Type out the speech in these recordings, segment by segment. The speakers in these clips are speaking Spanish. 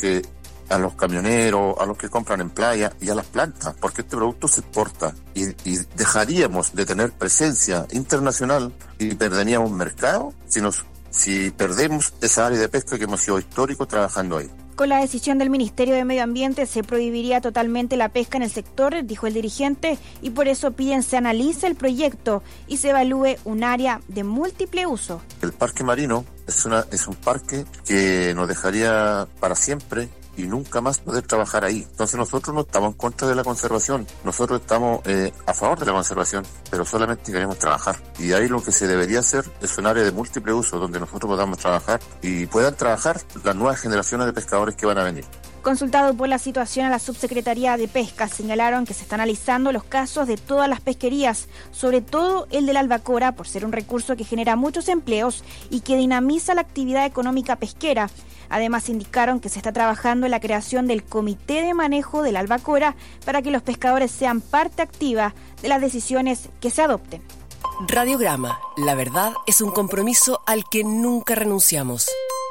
que a los camioneros, a los que compran en playa y a las plantas, porque este producto se exporta y dejaríamos de tener presencia internacional y perderíamos mercado si perdemos esa área de pesca que hemos sido históricos trabajando ahí. Con la decisión del Ministerio de Medio Ambiente se prohibiría totalmente la pesca en el sector, dijo el dirigente, y por eso piden se analice el proyecto y se evalúe un área de múltiple uso. El parque marino es un parque que nos dejaría para siempre y nunca más poder trabajar ahí. Entonces nosotros no estamos en contra de la conservación, nosotros estamos a favor de la conservación, pero solamente queremos trabajar. Y ahí lo que se debería hacer es un área de múltiple uso donde nosotros podamos trabajar y puedan trabajar las nuevas generaciones de pescadores que van a venir. Consultado por la situación a la Subsecretaría de Pesca, señalaron que se están analizando los casos de todas las pesquerías, sobre todo el de la albacora, por ser un recurso que genera muchos empleos y que dinamiza la actividad económica pesquera. Además, indicaron que se está trabajando en la creación del Comité de Manejo de la Albacora para que los pescadores sean parte activa de las decisiones que se adopten. Radiograma. La verdad es un compromiso al que nunca renunciamos.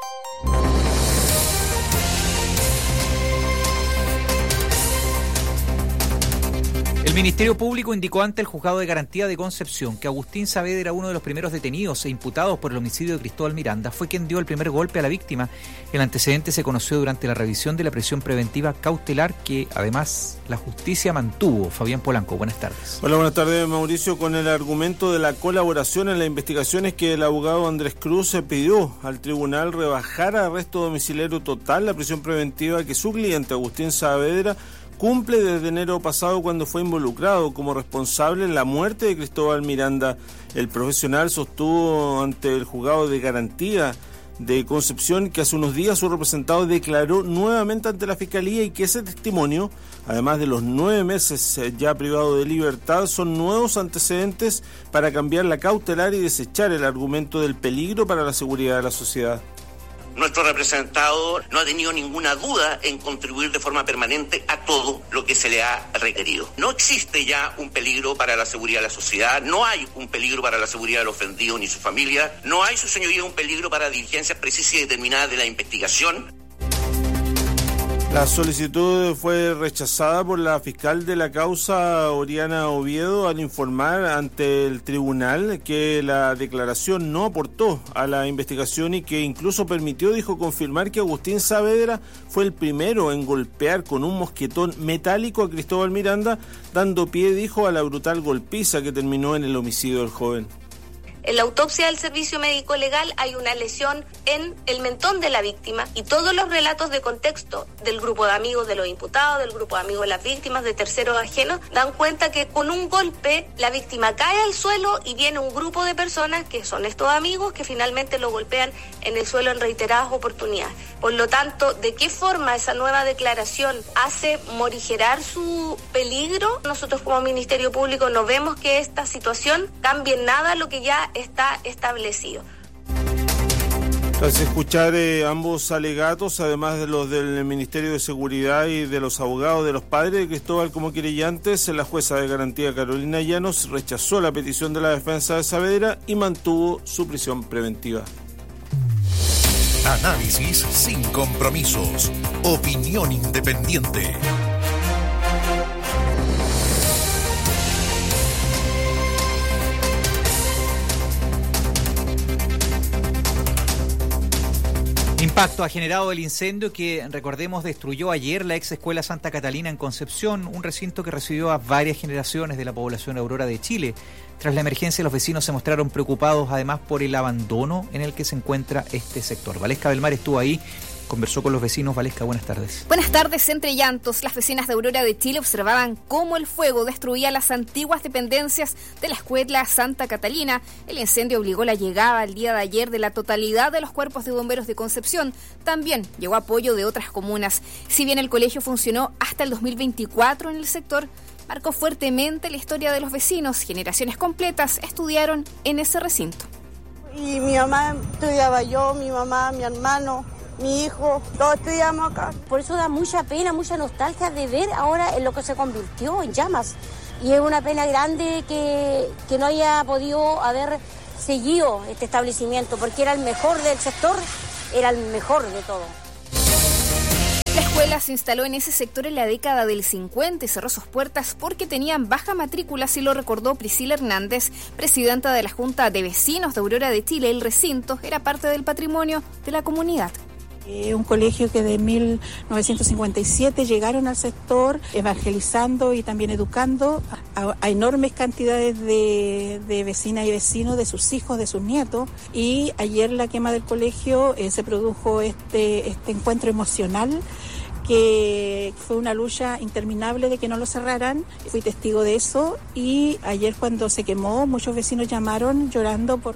El Ministerio Público indicó ante el Juzgado de Garantía de Concepción que Agustín Saavedra, uno de los primeros detenidos e imputados por el homicidio de Cristóbal Miranda, fue quien dio el primer golpe a la víctima. El antecedente se conoció durante la revisión de la prisión preventiva cautelar que, además, la justicia mantuvo. Fabián Polanco, buenas tardes. Hola, buenas tardes, Mauricio. Con el argumento de la colaboración en las investigaciones que el abogado Andrés Cruz pidió al tribunal rebajar a arresto domiciliario total la prisión preventiva que su cliente, Agustín Saavedra, cumple desde enero pasado cuando fue involucrado como responsable en la muerte de Cristóbal Miranda. El profesional sostuvo ante el juzgado de garantía de Concepción que hace unos días su representado declaró nuevamente ante la Fiscalía y que ese testimonio, además de los 9 meses ya privado de libertad, son nuevos antecedentes para cambiar la cautelar y desechar el argumento del peligro para la seguridad de la sociedad. Nuestro representado no ha tenido ninguna duda en contribuir de forma permanente a todo lo que se le ha requerido. No existe ya un peligro para la seguridad de la sociedad, no hay un peligro para la seguridad del ofendido ni su familia, no hay, su señoría, un peligro para diligencias precisas y determinadas de la investigación. La solicitud fue rechazada por la fiscal de la causa, Oriana Oviedo, al informar ante el tribunal que la declaración no aportó a la investigación y que incluso permitió, dijo, confirmar que Agustín Saavedra fue el primero en golpear con un mosquetón metálico a Cristóbal Miranda, dando pie, dijo, a la brutal golpiza que terminó en el homicidio del joven. En la autopsia del servicio médico legal hay una lesión en el mentón de la víctima y todos los relatos de contexto del grupo de amigos de los imputados, del grupo de amigos de las víctimas, de terceros ajenos, dan cuenta que con un golpe la víctima cae al suelo y viene un grupo de personas que son estos amigos que finalmente lo golpean en el suelo en reiteradas oportunidades. Por lo tanto, ¿de qué forma esa nueva declaración hace morigerar su peligro? Nosotros como Ministerio Público no vemos que esta situación cambie en nada lo que ya está establecido. Tras escuchar ambos alegatos, además de los del Ministerio de Seguridad y de los abogados de los padres de Cristóbal como querellantes, la jueza de garantía Carolina Llanos rechazó la petición de la defensa de Saavedra y mantuvo su prisión preventiva. Análisis sin compromisos. Opinión independiente. Impacto ha generado el incendio que, recordemos, destruyó ayer la ex escuela Santa Catalina en Concepción, un recinto que recibió a varias generaciones de la población aurora de Chile. Tras la emergencia, los vecinos se mostraron preocupados además por el abandono en el que se encuentra este sector. Valesca Belmar estuvo ahí, conversó con los vecinos. Valesca, buenas tardes. Buenas tardes. Entre llantos, las vecinas de Aurora de Chile observaban cómo el fuego destruía las antiguas dependencias de la escuela Santa Catalina. El incendio obligó la llegada el día de ayer de la totalidad de los cuerpos de bomberos de Concepción. También llegó apoyo de otras comunas. Si bien el colegio funcionó hasta el 2024 en el sector, marcó fuertemente la historia de los vecinos. Generaciones completas estudiaron en ese recinto. Y mi mamá estudiaba, yo, mi mamá, mi hermano, mi hijo, todos estudiamos acá. Por eso da mucha pena, mucha nostalgia de ver ahora en lo que se convirtió en llamas. Y es una pena grande que no haya podido haber seguido este establecimiento, porque era el mejor del sector, era el mejor de todo. escuela se instaló en ese sector en la década del 50 y cerró sus puertas porque tenían baja matrícula, así lo recordó Priscila Hernández, presidenta de la Junta de Vecinos de Aurora de Chile. El recinto era parte del patrimonio de la comunidad. Un colegio que de 1957 llegaron al sector evangelizando y también educando a enormes cantidades de vecinas y vecinos, de sus hijos, de sus nietos. Y ayer la quema del colegio se produjo este encuentro emocional, que fue una lucha interminable de que no lo cerraran. Fui testigo de eso y ayer cuando se quemó muchos vecinos llamaron llorando por...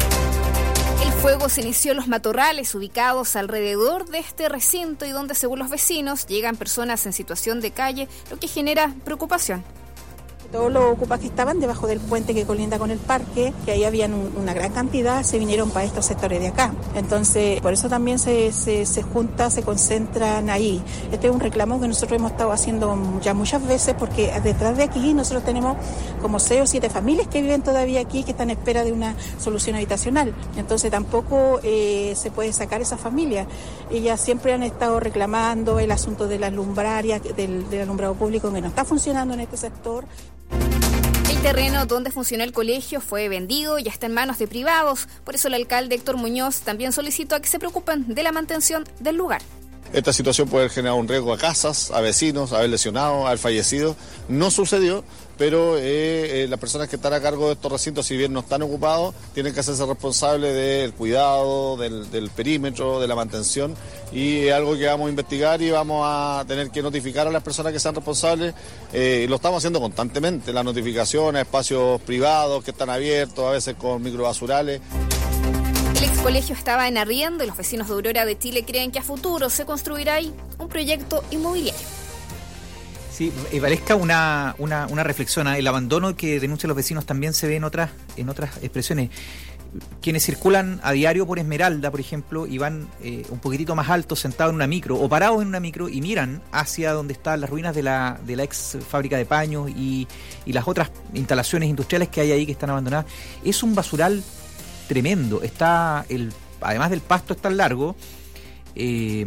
El fuego se inició en los matorrales ubicados alrededor de este recinto y donde, según los vecinos, llegan personas en situación de calle, lo que genera preocupación. Todos los ocupas que estaban debajo del puente que colinda con el parque, que ahí habían una gran cantidad, se vinieron para estos sectores de acá. Entonces, por eso también se juntan, se concentran ahí. Este es un reclamo que nosotros hemos estado haciendo ya muchas veces, porque detrás de aquí nosotros tenemos como 6 o 7 familias que viven todavía aquí, que están en espera de una solución habitacional. Entonces, tampoco se puede sacar esa familia. Ellas siempre han estado reclamando el asunto de la lumbraria, del alumbrado público que no está funcionando en este sector. El terreno donde funcionó el colegio fue vendido y ya está en manos de privados. Por eso el alcalde Héctor Muñoz también solicitó a que se preocupen de la mantención del lugar. Esta situación puede generar un riesgo a casas, a vecinos, a haber lesionado, a haber fallecido. No sucedió, pero las personas que están a cargo de estos recintos, si bien no están ocupados, tienen que hacerse responsables del cuidado, del perímetro, de la mantención, y es algo que vamos a investigar y vamos a tener que notificar a las personas que sean responsables. Lo estamos haciendo constantemente, la notificación a espacios privados que están abiertos, a veces con microbasurales. El ex colegio estaba en arriendo y los vecinos de Aurora de Chile creen que a futuro se construirá ahí un proyecto inmobiliario. Sí, parezca una reflexión. El abandono que denuncian los vecinos también se ve en otras expresiones. Quienes circulan a diario por Esmeralda, por ejemplo, y van un poquitito más alto, sentados en una micro o parados en una micro y miran hacia donde están las ruinas de la ex fábrica de paños y las otras instalaciones industriales que hay ahí que están abandonadas. Es un basural tremendo. Además del pasto es tan largo. Es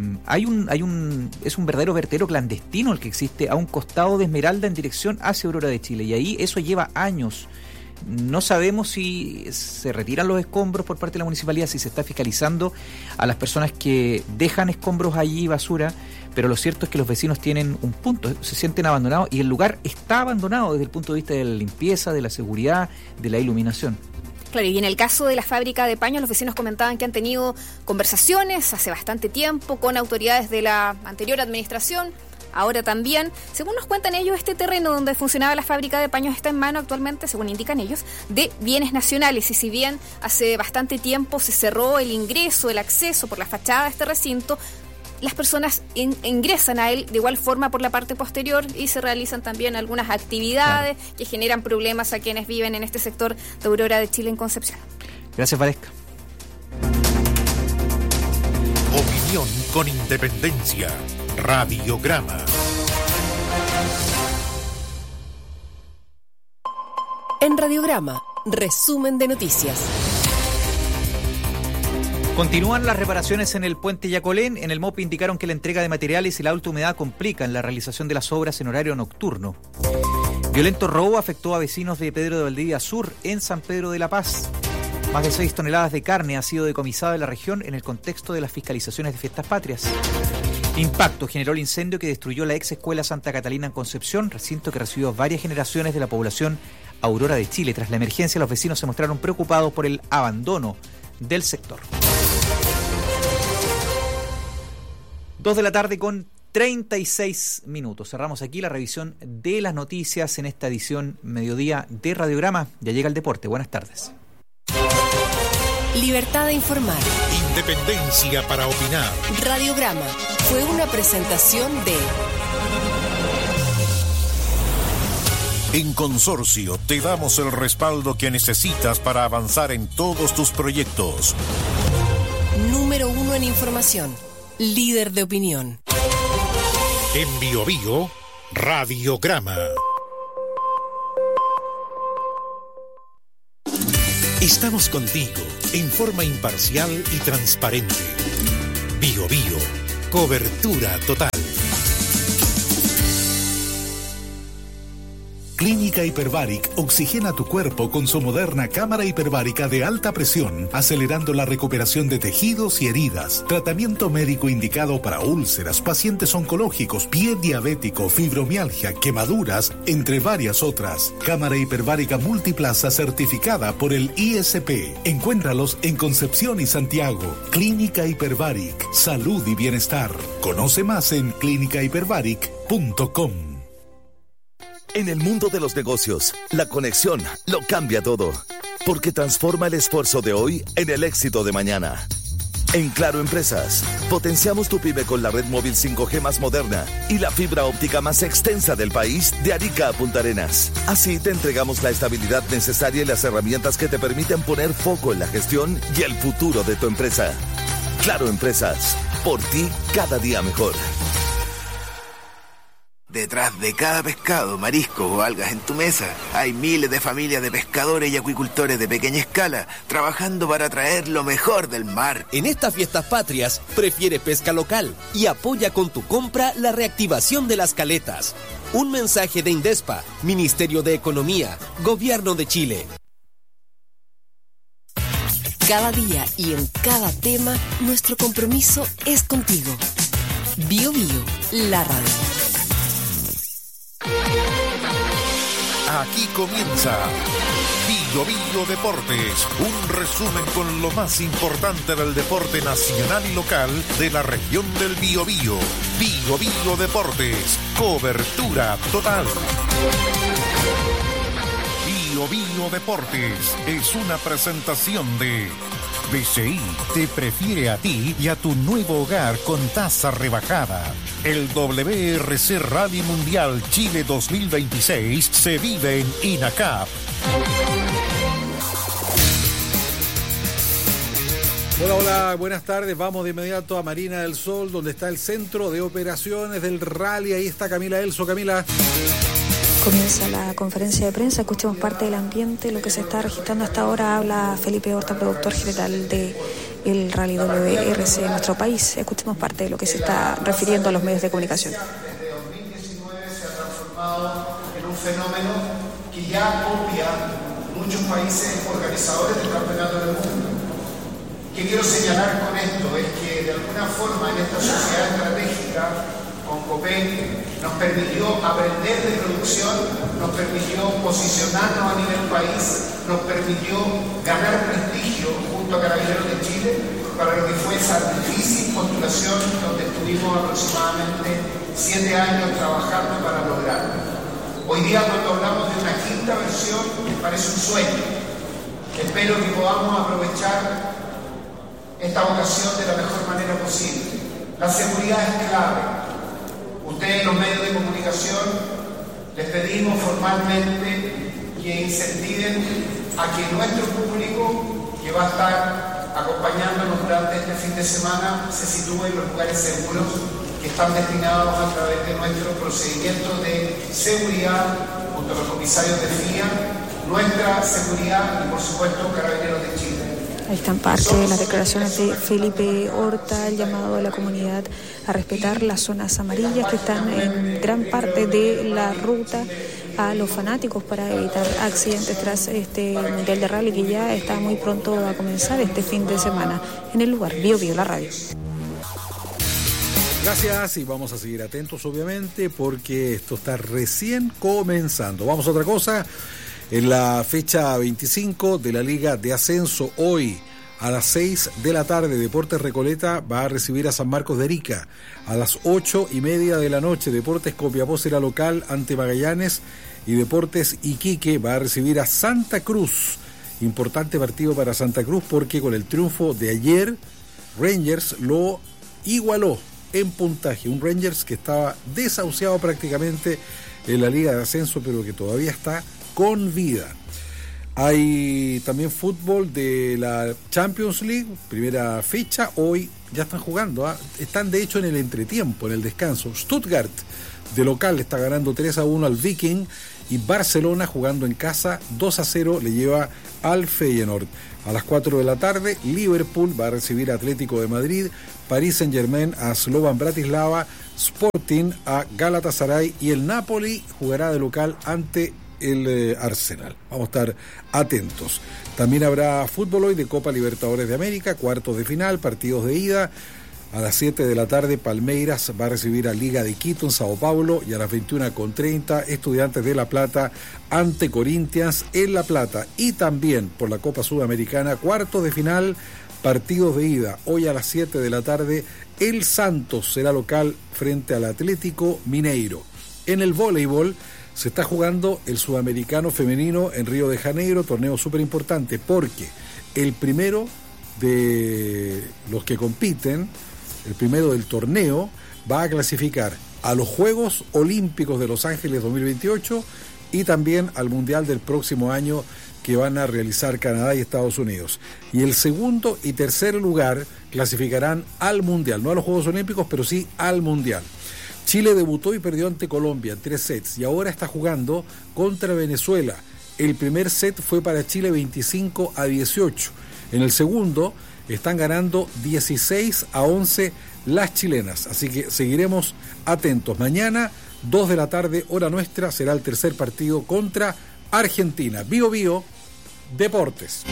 un verdadero vertedero clandestino el que existe a un costado de Esmeralda en dirección hacia Aurora de Chile, y ahí eso lleva años. No sabemos si se retiran los escombros por parte de la municipalidad, si se está fiscalizando a las personas que dejan escombros allí, basura, pero lo cierto es que los vecinos tienen un punto, se sienten abandonados y el lugar está abandonado desde el punto de vista de la limpieza, de la seguridad, de la iluminación. Claro, y en el caso de la fábrica de paños, los vecinos comentaban que han tenido conversaciones hace bastante tiempo con autoridades de la anterior administración, ahora también. Según nos cuentan ellos, este terreno donde funcionaba la fábrica de paños está en mano actualmente, según indican ellos, de bienes nacionales. Y si bien hace bastante tiempo se cerró el ingreso, el acceso por la fachada de este recinto, las personas ingresan a él de igual forma por la parte posterior y se realizan también algunas actividades que generan problemas a quienes viven en este sector de Aurora de Chile en Concepción. Gracias, Valesca. Opinión con independencia. Radiograma. En Radiograma, resumen de noticias. Continúan las reparaciones en el puente Yacolén. En el MOP indicaron que la entrega de materiales y la alta humedad complican la realización de las obras en horario nocturno. Violento robo afectó a vecinos de Pedro de Valdivia Sur en San Pedro de la Paz. Más de 6 toneladas de carne ha sido decomisada en la región en el contexto de las fiscalizaciones de fiestas patrias. Impacto generó el incendio que destruyó la ex escuela Santa Catalina en Concepción, recinto que recibió varias generaciones de la población Aurora de Chile. Tras la emergencia, los vecinos se mostraron preocupados por el abandono del sector. 2 de la tarde con 36 minutos. Cerramos aquí la revisión de las noticias en esta edición mediodía de Radiograma. Ya llega el deporte. Buenas tardes. Libertad de informar. Independencia para opinar. Radiograma fue una presentación de... En Consorcio te damos el respaldo que necesitas para avanzar en todos tus proyectos. Número 1 en información. Líder de opinión. En Biobío, Radiograma. Estamos contigo en forma imparcial y transparente. Biobío, cobertura total. Clínica Hiperbaric oxigena tu cuerpo con su moderna cámara hiperbárica de alta presión, acelerando la recuperación de tejidos y heridas. Tratamiento médico indicado para úlceras, pacientes oncológicos, pie diabético, fibromialgia, quemaduras, entre varias otras. Cámara hiperbárica multiplaza certificada por el ISP. Encuéntralos en Concepción y Santiago. Clínica Hiperbaric, salud y bienestar. Conoce más en clínicahiperbaric.com. En el mundo de los negocios, la conexión lo cambia todo, porque transforma el esfuerzo de hoy en el éxito de mañana. En Claro Empresas, potenciamos tu pyme con la red móvil 5G más moderna y la fibra óptica más extensa del país, de Arica a Punta Arenas. Así te entregamos la estabilidad necesaria y las herramientas que te permiten poner foco en la gestión y el futuro de tu empresa. Claro Empresas, por ti cada día mejor. Detrás de cada pescado, marisco o algas en tu mesa, hay miles de familias de pescadores y acuicultores de pequeña escala trabajando para traer lo mejor del mar. En estas fiestas patrias, prefiere pesca local y apoya con tu compra la reactivación de las caletas. Un mensaje de Indespa, Ministerio de Economía, Gobierno de Chile. Cada día y en cada tema, nuestro compromiso es contigo. Bio Bio, la radio. Aquí comienza Bio Bio Deportes, un resumen con lo más importante del deporte nacional y local de la región del Biobío. Bio Bio Deportes, cobertura total. Bio Bio Deportes es una presentación de BCI te prefiere a ti y a tu nuevo hogar con tasa rebajada. El WRC Rally Mundial Chile 2026 se vive en INACAP. Hola, buenas tardes. Vamos de inmediato a Marina del Sol, donde está el centro de operaciones del rally. Ahí está Camila Elso. Camila. Comienza la conferencia de prensa, escuchemos parte del ambiente, lo que se está registrando hasta ahora. Habla Felipe Horta, productor general del Rally WRC en nuestro país. Escuchemos parte de lo que se está refiriendo a los medios de comunicación. Desde 2019 se ha transformado en un fenómeno que ya copia muchos países organizadores del campeonato del mundo. ¿Qué quiero señalar con esto? Es que de alguna forma en esta sociedad estratégica, con COPEC, nos permitió aprender de producción, nos permitió posicionarnos a nivel país, nos permitió ganar prestigio junto a Carabineros de Chile para lo que fue esa difícil postulación donde estuvimos aproximadamente 7 años trabajando para lograrlo. Hoy día, cuando hablamos de una quinta versión, me parece un sueño. Espero que podamos aprovechar esta ocasión de la mejor manera posible. La seguridad es clave. Ustedes, los medios de comunicación, les pedimos formalmente que incentiven a que nuestro público, que va a estar acompañándonos durante este fin de semana, se sitúe en los lugares seguros que están destinados a través de nuestro procedimiento de seguridad junto a los comisarios de FIA, nuestra seguridad y, por supuesto, Carabineros de Chile. Ahí están parte de las declaraciones de Felipe Horta, el llamado de la comunidad a respetar las zonas amarillas que están en gran parte de la ruta, a los fanáticos para evitar accidentes tras este Mundial de Rally que ya está muy pronto a comenzar este fin de semana en el lugar Bio Bio, la radio. Gracias, y vamos a seguir atentos obviamente porque esto está recién comenzando. Vamos a otra cosa. En la fecha 25 de la Liga de Ascenso, hoy a las 6 de la tarde, Deportes Recoleta va a recibir a San Marcos de Arica. A las 8:30 de la noche, Deportes Copiapó será local ante Magallanes y Deportes Iquique va a recibir a Santa Cruz. Importante partido para Santa Cruz porque con el triunfo de ayer, Rangers lo igualó en puntaje. Un Rangers que estaba desahuciado prácticamente en la Liga de Ascenso, pero que todavía está con vida. Hay también fútbol de la Champions League, primera fecha, hoy ya están jugando, están de hecho en el entretiempo, en el descanso. Stuttgart de local está ganando 3-1 al Viking y Barcelona jugando en casa 2-0 le lleva al Feyenoord. A las 4 de la tarde, Liverpool va a recibir a Atlético de Madrid, Paris Saint-Germain a Slovan Bratislava, Sporting a Galatasaray y el Napoli jugará de local ante el Arsenal. Vamos a estar atentos. También habrá fútbol hoy de Copa Libertadores de América, cuartos de final, partidos de ida. A las 7 de la tarde, Palmeiras va a recibir a Liga de Quito en Sao Paulo, y a las 21:30, Estudiantes de La Plata ante Corinthians en La Plata. Y también por la Copa Sudamericana, cuartos de final, partidos de ida. Hoy a las 7 de la tarde, el Santos será local frente al Atlético Mineiro. En el voleibol se está jugando el Sudamericano Femenino en Río de Janeiro, torneo súper importante porque el primero de los que compiten, el primero del torneo, va a clasificar a los Juegos Olímpicos de Los Ángeles 2028 y también al Mundial del próximo año que van a realizar Canadá y Estados Unidos. Y el segundo y tercer lugar clasificarán al Mundial, no a los Juegos Olímpicos, pero sí al Mundial. Chile debutó y perdió ante Colombia en 3 sets y ahora está jugando contra Venezuela. El primer set fue para Chile 25-18. En el segundo están ganando 16-11 las chilenas. Así que seguiremos atentos. Mañana, 2 de la tarde, hora nuestra, será el tercer partido contra Argentina. Bio Bio Deportes.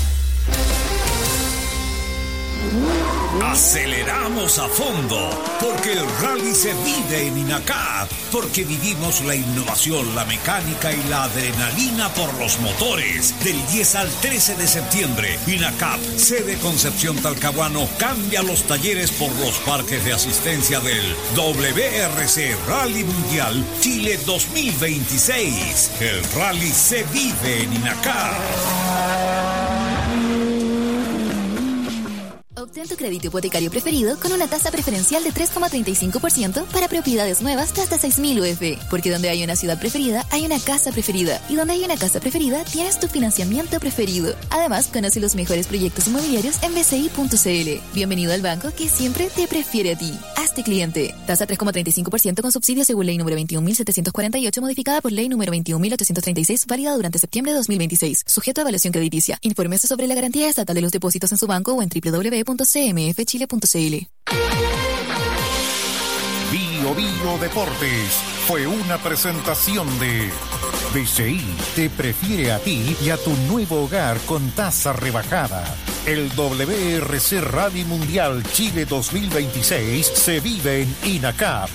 Aceleramos a fondo, porque el rally se vive en INACAP, porque vivimos la innovación, la mecánica y la adrenalina por los motores. Del 10 al 13 de septiembre, INACAP, sede Concepción Talcahuano, cambia los talleres por los parques de asistencia del WRC Rally Mundial Chile 2026. El rally se vive en INACAP. Obtén tu crédito hipotecario preferido con una tasa preferencial de 3,35% para propiedades nuevas de hasta 6.000 UF. Porque donde hay una ciudad preferida, hay una casa preferida. Y donde hay una casa preferida, tienes tu financiamiento preferido. Además, conoce los mejores proyectos inmobiliarios en bci.cl. Bienvenido al banco que siempre te prefiere a ti. Hazte cliente. Tasa 3,35% con subsidio según ley número 21.748, modificada por ley número 21.836, válida durante septiembre de 2026. Sujeto a evaluación crediticia. Infórmese sobre la garantía estatal de los depósitos en su banco o en www.cmfchile.cl. Bio Bio Deportes fue una presentación de BCI te prefiere a ti y a tu nuevo hogar con tasa rebajada. El WRC Rally Mundial Chile 2026 se vive en INACAP.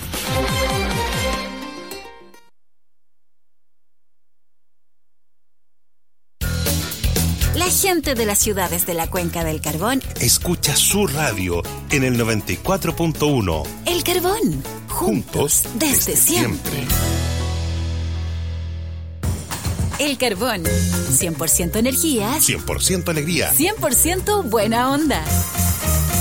La gente de las ciudades de la Cuenca del Carbón escucha su radio en el 94.1. El Carbón, juntos desde siempre. El Carbón, 100% energía, 100% alegría, 100% buena onda.